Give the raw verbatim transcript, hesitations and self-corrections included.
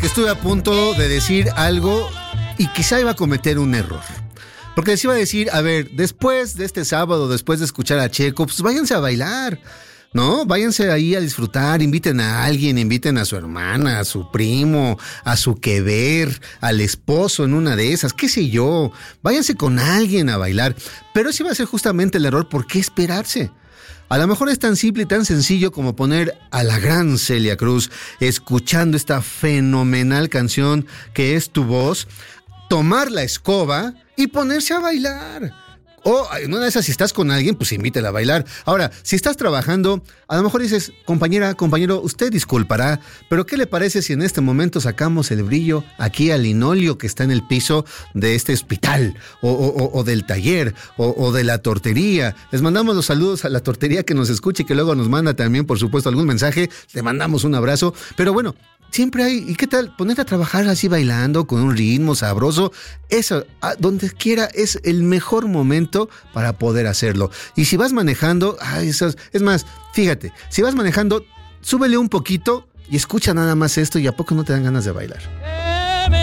estuve a punto de decir algo y quizá iba a cometer un error. Porque les iba a decir, a ver, después de este sábado, después de escuchar a Checo, pues váyanse a bailar, ¿no? Váyanse ahí a disfrutar, inviten a alguien, inviten a su hermana, a su primo, a su quever, al esposo en una de esas, qué sé yo. Váyanse con alguien a bailar. Pero ese iba a ser justamente el error, ¿por qué esperarse? A lo mejor es tan simple y tan sencillo como poner a la gran Celia Cruz escuchando esta fenomenal canción que es Tu Voz, tomar la escoba y ponerse a bailar. O en una de esas, si estás con alguien, pues invítela a bailar. Ahora, si estás trabajando, a lo mejor dices, compañera, compañero, usted disculpará, pero ¿qué le parece si en este momento sacamos el brillo aquí al linóleo que está en el piso de este hospital, o, o, o del taller, o, o de la tortería? Les mandamos los saludos a la tortería que nos escuche y que luego nos manda también, por supuesto, algún mensaje. Le mandamos un abrazo, pero bueno, siempre hay, ¿y qué tal? Ponerte a trabajar así bailando con un ritmo sabroso, eso, a donde quiera, es el mejor momento para poder hacerlo. Y si vas manejando, ay, eso es, es más, fíjate, si vas manejando, súbele un poquito y escucha nada más esto y a poco no te dan ganas de bailar.